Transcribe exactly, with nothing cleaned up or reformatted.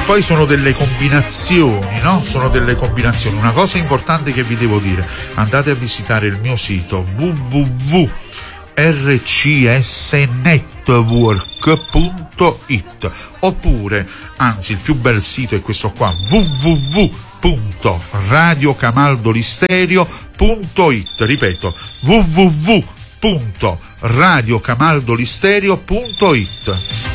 poi sono delle combinazioni, no? Sono delle combinazioni. Una cosa importante che vi devo dire: andate a visitare il mio sito w w w punto r c s network punto i t, oppure, anzi, il più bel sito è questo qua, w w w punto radio camaldolisterio punto i t. Ripeto, w w w punto radio camaldolisterio punto i t.